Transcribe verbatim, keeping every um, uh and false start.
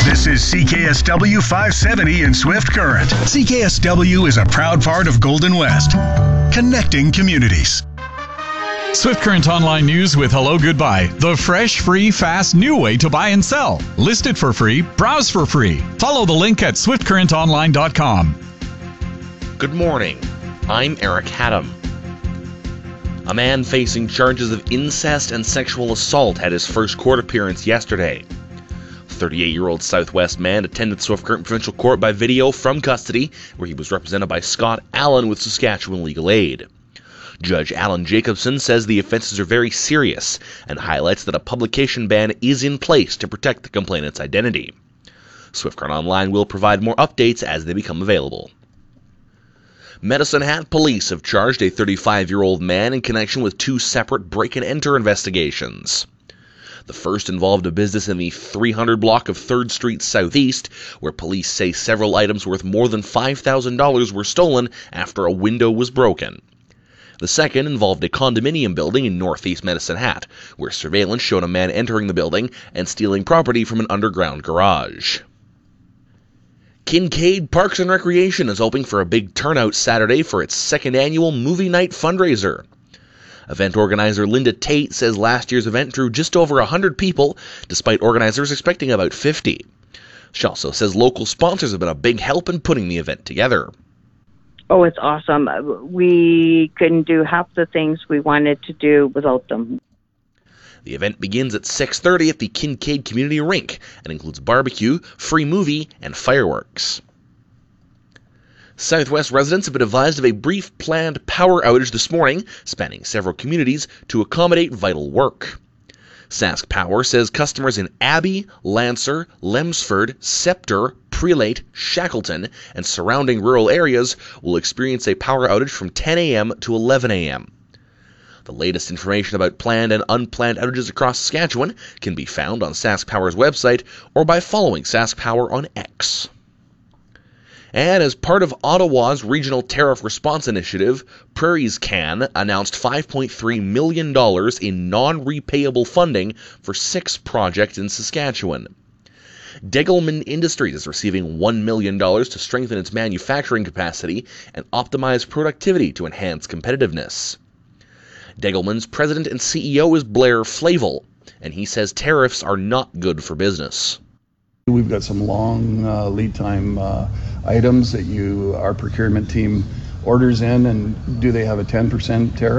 This is C K S W five seventy in Swift Current. C K S W is a proud part of Golden West, connecting communities. Swift Current Online News with Hello Goodbye, the fresh, free, fast, new way to buy and sell. List it for free, browse for free. Follow the link at swift current online dot com. Good morning. I'm Eric Haddam. A man facing charges of incest and sexual assault had his first court appearance yesterday. thirty-eight-year-old Southwest man attended Swift Current Provincial Court by video from custody, where he was represented by Scott Allen with Saskatchewan Legal Aid. Judge Alan Jacobson says the offenses are very serious and highlights that a publication ban is in place to protect the complainant's identity. Swift Current Online will provide more updates as they become available. Medicine Hat police have charged a thirty-five-year-old man in connection with two separate break-and-enter investigations. The first involved a business in the three hundred block of third Street Southeast, where police say several items worth more than five thousand dollars were stolen after a window was broken. The second involved a condominium building in Northeast Medicine Hat, where surveillance showed a man entering the building and stealing property from an underground garage. Kincaid Parks and Recreation is hoping for a big turnout Saturday for its second annual Movie Night fundraiser. Event organizer Linda Tate says last year's event drew just over one hundred people, despite organizers expecting about fifty. She also says local sponsors have been a big help in putting the event together. Oh, it's awesome. We couldn't do half the things we wanted to do without them. The event begins at six thirty at the Kincaid Community Rink and includes barbecue, free movie, and fireworks. Southwest residents have been advised of a brief planned power outage this morning, spanning several communities to accommodate vital work. Sask Power says customers in Abbey, Lancer, Lemsford, Scepter, Prelate, Shackleton, and surrounding rural areas will experience a power outage from ten a.m. to eleven a.m. The latest information about planned and unplanned outages across Saskatchewan can be found on Sask Power's website or by following Sask Power on X. And as part of Ottawa's Regional Tariff Response Initiative, Prairies Can announced five point three million dollars in non-repayable funding for six projects in Saskatchewan. Degelman Industries is receiving one million dollars to strengthen its manufacturing capacity and optimize productivity to enhance competitiveness. Degelman's president and C E O is Blair Flavel, and he says tariffs are not good for business. We've got some long uh, lead time uh, items that you, our procurement team orders in, and do they have a ten percent tariff?